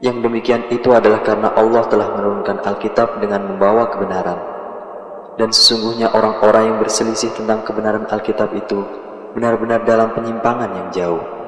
Yang demikian itu adalah karena Allah telah menurunkan Alkitab dengan membawa kebenaran. Dan sesungguhnya orang-orang yang berselisih tentang kebenaran Alkitab itu benar-benar dalam penyimpangan yang jauh.